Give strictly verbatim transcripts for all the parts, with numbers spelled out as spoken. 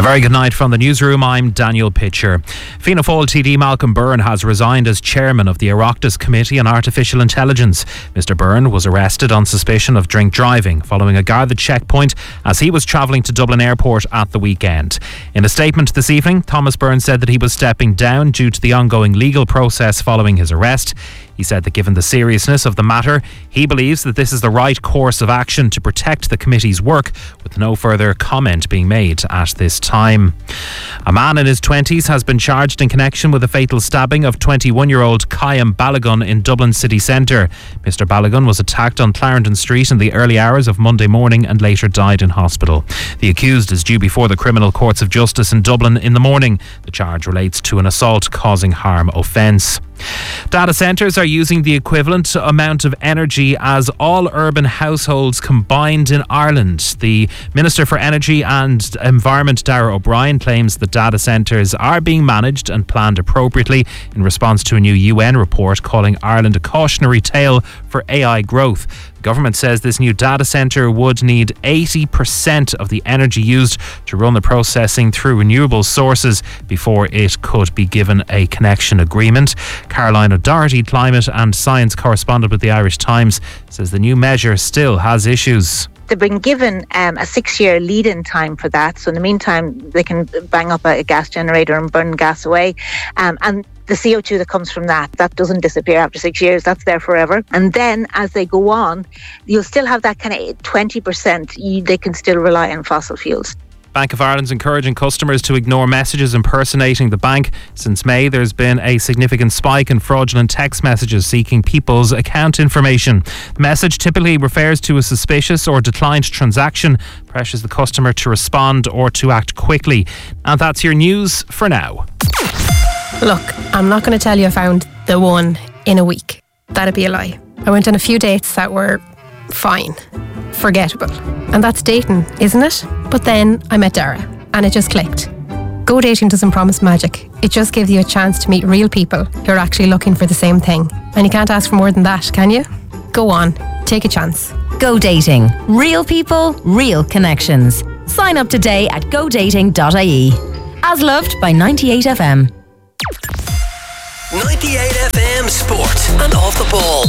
A very good night from the newsroom. I'm Daniel Pitcher. Fianna Fáil T D Malcolm Byrne has resigned as chairman of the Oireachtas Committee on Artificial Intelligence. Mr Byrne was arrested on suspicion of drink driving following a guarded checkpoint as he was travelling to Dublin Airport at the weekend. In a statement this evening, Thomas Byrne said that he was stepping down due to the ongoing legal process following his arrest. He said that given the seriousness of the matter, he believes that this is the right course of action to protect the committee's work, with no further comment being made at this time. A man in his twenties has been charged in connection with the fatal stabbing of twenty-one-year-old Kayam Balogun in Dublin city centre. Mister Balogun was attacked on Clarendon Street in the early hours of Monday morning and later died in hospital. The accused is due before the Criminal Courts of Justice in Dublin in the morning. The charge relates to an assault causing harm offence. Data centres are using the equivalent amount of energy as all urban households combined in Ireland. The Minister for Energy and Environment, Darragh O'Brien, claims that data centres are being managed and planned appropriately in response to a new U N report calling Ireland a cautionary tale for A I growth. The government says this new data centre would need eighty percent of the energy used to run the processing through renewable sources before it could be given a connection agreement. Caroline O'Doherty, climate and science correspondent with the Irish Times, says the new measure still has issues. They've been given um, a six-year lead-in time for that. So in the meantime, they can bang up a, a gas generator and burn gas away. Um, and the C O two that comes from that, that doesn't disappear after six years. That's there forever. And then as they go on, you'll still have that kind of twenty percent. You, they can still rely on fossil fuels. Bank of Ireland's encouraging customers to ignore messages impersonating the bank. Since May, there's been a significant spike in fraudulent text messages seeking people's account information. The message typically refers to a suspicious or declined transaction, pressures the customer to respond or to act quickly. And that's your news for now. Look, I'm not going to tell you I found the one in a week. That'd be a lie. I went on a few dates that were fine, forgettable. And that's dating, isn't it? But then I met Dara and it just clicked. Go Dating doesn't promise magic. It just gives you a chance to meet real people who are actually looking for the same thing. And you can't ask for more than that, can you? Go on, take a chance. Go Dating. Real people, real connections. Sign up today at go dating dot I E. As loved by ninety-eight F M. ninety-eight F M Sport and Off the Ball.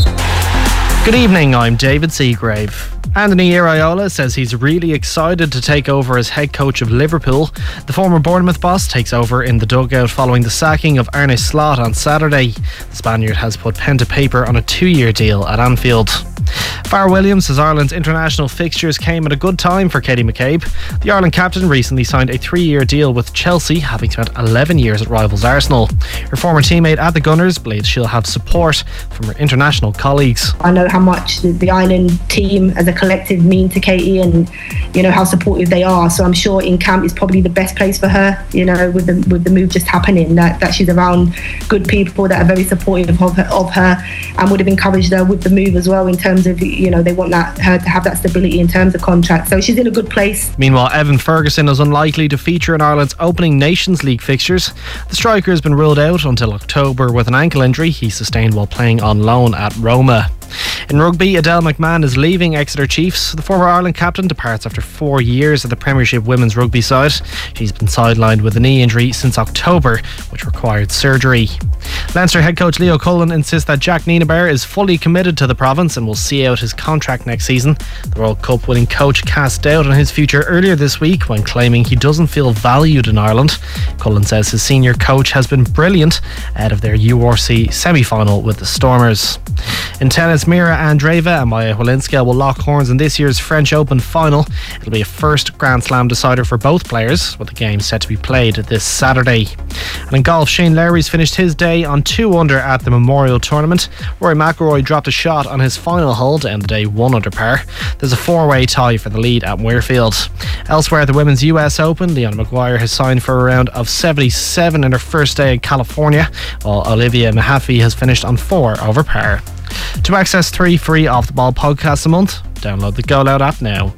Good evening, I'm David Seagrave. Anthony Iraola says he's really excited to take over as head coach of Liverpool. The former Bournemouth boss takes over in the dugout following the sacking of Arne Slot on Saturday. The Spaniard has put pen to paper on a two-year deal at Anfield. Farrah Williams says Ireland's international fixtures came at a good time for Katie McCabe. The Ireland captain recently signed a three-year deal with Chelsea, having spent eleven years at rivals Arsenal. Her former teammate at the Gunners believes she'll have support from her international colleagues. I know how much the Ireland team as a collective mean to Katie, and you know how supportive they are, so I'm sure in camp is probably the best place for her, you know, with the with the move just happening, that, that she's around good people that are very supportive of her, of her and would have encouraged her with the move as well, in terms of, you know, they want that her to have that stability in terms of contract, so she's in a good place. Meanwhile, Evan Ferguson is unlikely to feature in Ireland's opening Nations League fixtures. The striker has been ruled out until October with an ankle injury he sustained while playing on loan at Roma. In rugby, Adele McMahon is leaving Exeter Chiefs. The former Ireland captain departs after four years at the Premiership women's rugby side. She's been sidelined with a knee injury since October, which required surgery. Leinster head coach Leo Cullen insists that Jack Nienaber is fully committed to the province and will see out his contract next season. The World Cup winning coach cast doubt on his future earlier this week when claiming he doesn't feel valued in Ireland. Cullen says his senior coach has been brilliant out of their U R C semi-final with the Stormers. In tennis, Mira Andreeva and Maya Walinska will lock horns in this year's French Open final. It'll be a first Grand Slam decider for both players, with the game set to be played this Saturday. And in golf, Shane Lowry's finished his day on two under at the Memorial Tournament. Rory McIlroy dropped a shot on his final hole to end the day one under par. There's a four-way tie for the lead at Muirfield. Elsewhere at the Women's U S Open, Leona Maguire has signed for a round of seventy-seven in her first day in California, while Olivia Mahaffey has finished on four over par. To access three free Off the Ball podcasts a month, download the Go Loud app now.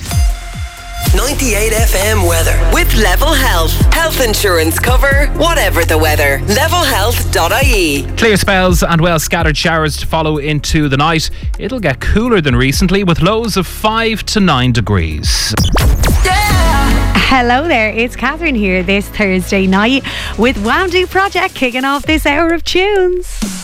ninety-eight F M weather with Level Health. Health insurance cover, whatever the weather. level health dot I E. Clear spells and well scattered showers to follow into the night. It'll get cooler than recently with lows of five to nine degrees. Yeah. Hello there, it's Catherine here this Thursday night with Wham Do Project kicking off this hour of tunes.